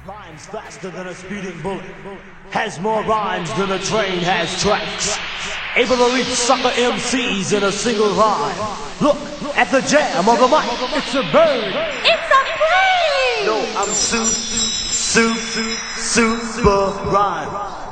Rhymes faster than a speeding bullet. Has more rhymes than a train has tracks. Able to reach sucker MCs in a single rhyme. Look at the jam of the mic. It's a bird. It's a plane. No, I'm super rhyme.